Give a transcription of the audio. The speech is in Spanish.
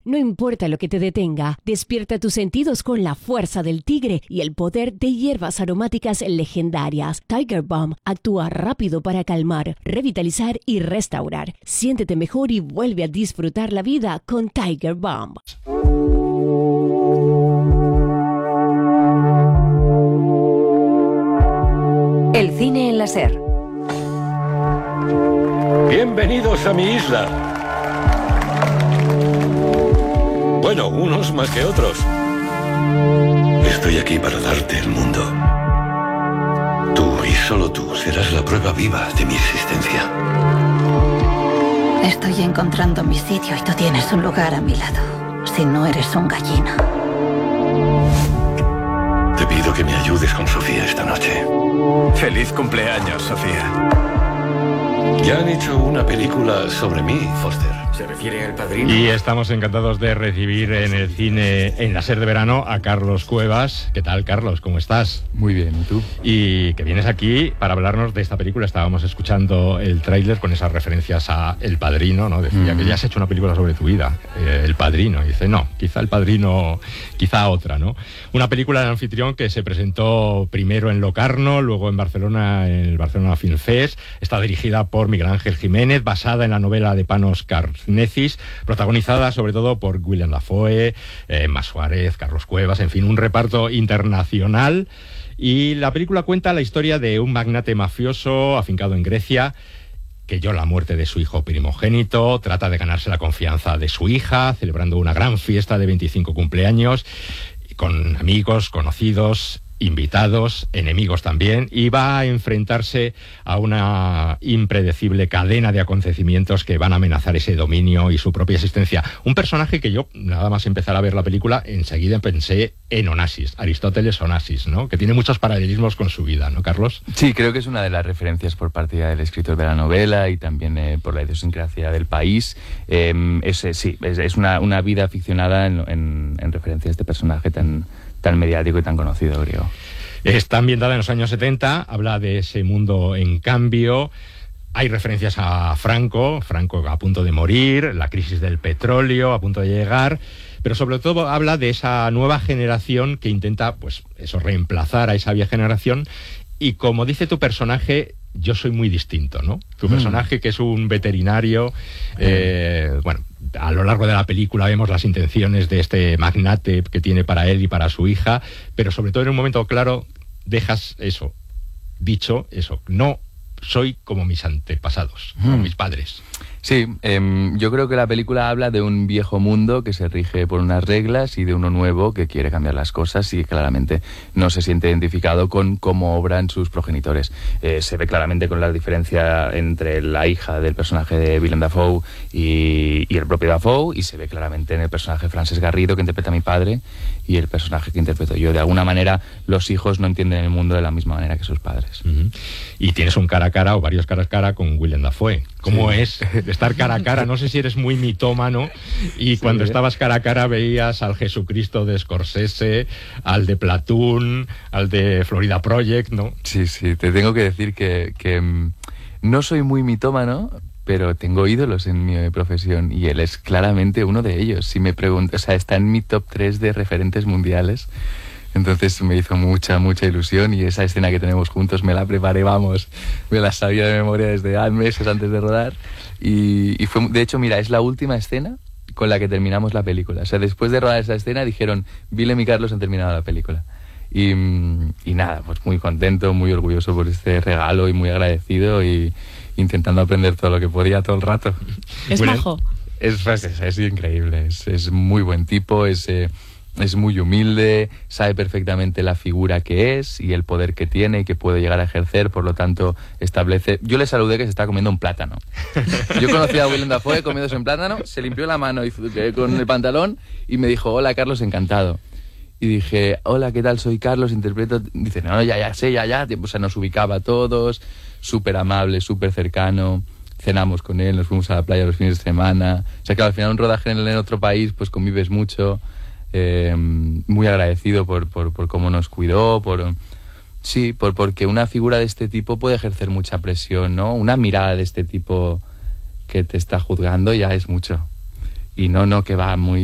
No importa lo que te detenga, despierta tus sentidos con la fuerza del tigre y el poder de hierbas aromáticas legendarias. Tiger Balm actúa rápido para calmar, revitalizar y restaurar. Siéntete mejor y vuelve a disfrutar la vida con Tiger Balm. El cine en la SER. Bienvenidos a mi isla. Bueno, unos más que otros. Estoy aquí para darte el mundo. Tú y solo tú serás la prueba viva de mi existencia. Estoy encontrando mi sitio y tú tienes un lugar a mi lado. Si no eres un gallina. Te pido que me ayudes con Sofía esta noche. Feliz cumpleaños, Sofía. Ya han hecho una película sobre mí, Foster. ¿Se refiere al Padrino? Y estamos encantados de recibir en el cine, en la SER de verano, a Carlos Cuevas. ¿Qué tal, Carlos? ¿Cómo estás? Muy bien, ¿y tú? Y que vienes aquí para hablarnos de esta película. Estábamos escuchando el tráiler con esas referencias a El Padrino, ¿no? Decía que ya has hecho una película sobre tu vida, El Padrino. Y dice, no, quizá El Padrino, quizá otra, ¿no? Una película de anfitrión que se presentó primero en Locarno, luego en Barcelona, en el Barcelona Film Fest. Está dirigida por Miguel Ángel Jiménez, basada en la novela de Panos Karnecis, protagonizada sobre todo por Willem Dafoe, Emma Suárez, Carlos Cuevas, en fin, un reparto internacional. Y la película cuenta la historia de un magnate mafioso afincado en Grecia que llora la muerte de su hijo primogénito, trata de ganarse la confianza de su hija, celebrando una gran fiesta de 25 cumpleaños, con amigos, conocidos, invitados, enemigos también, y va a enfrentarse a una impredecible cadena de acontecimientos que van a amenazar ese dominio y su propia existencia. Un personaje que yo, nada más empezar a ver la película, enseguida pensé en Onassis, Aristóteles Onassis, ¿no? Que tiene muchos paralelismos con su vida, ¿no, Carlos? Sí, creo que es una de las referencias por parte del escritor de la novela y también por la idiosincrasia del país. Es una vida ficcionada en referencia a este personaje tan mediático y tan conocido, griego. Está ambientada en los años 70, habla de ese mundo en cambio. Hay referencias a Franco a punto de morir, la crisis del petróleo a punto de llegar, pero sobre todo habla de esa nueva generación que intenta, pues eso, reemplazar a esa vieja generación. Y como dice tu personaje, yo soy muy distinto, ¿no? Tu personaje, que es un veterinario, bueno, a lo largo de la película vemos las intenciones de este magnate que tiene para él y para su hija, pero sobre todo en un momento claro dejas eso, dicho eso, no soy como mis antepasados, como mis padres. Sí, yo creo que la película habla de un viejo mundo que se rige por unas reglas y de uno nuevo que quiere cambiar las cosas y claramente no se siente identificado con cómo obran sus progenitores. Se ve claramente con la diferencia entre la hija del personaje de Willem Dafoe y el propio Dafoe, y se ve claramente en el personaje Francesc Garrido, que interpreta a mi padre, y el personaje que interpreto yo. De alguna manera, los hijos no entienden el mundo de la misma manera que sus padres. Y tienes un cara a cara o varios caras a cara con Willem Dafoe. ¿Cómo es estar cara a cara? No sé si eres muy mitómano y cuando estabas cara a cara veías al Jesucristo de Scorsese, al de Platoon, al de Florida Project, ¿no? Sí, te tengo que decir que no soy muy mitómano, pero tengo ídolos en mi profesión y él es claramente uno de ellos. Si me pregunto, o sea, está en mi top 3 de referentes mundiales. Entonces me hizo mucha ilusión, y esa escena que tenemos juntos me la preparé, vamos, me la sabía de memoria desde meses antes de rodar, y fue, de hecho, mira, es la última escena con la que terminamos la película. O sea, después de rodar esa escena dijeron, Willem y Carlos han terminado la película. Y nada, pues muy contento, muy orgulloso por este regalo y muy agradecido, y intentando aprender todo lo que podía todo el rato. Es majo. Es increíble, es muy buen tipo, es muy humilde, sabe perfectamente la figura que es y el poder que tiene y que puede llegar a ejercer, por lo tanto establece... Yo le saludé que se estaba comiendo un plátano. Yo conocí a Willem Dafoe comiéndose un plátano, se limpió la mano con el pantalón y me dijo, hola Carlos, encantado. Y dije, hola, ¿qué tal? Soy Carlos, interpreto... Dice, no, ya sé. O sea, nos ubicaba a todos, súper amable, súper cercano. Cenamos con él, nos fuimos a la playa los fines de semana. O sea, que al final un rodaje en otro país, pues convives mucho. Muy agradecido por cómo nos cuidó, porque una figura de este tipo puede ejercer mucha presión, ¿no? Una mirada de este tipo que te está juzgando ya es mucho. Y no, que va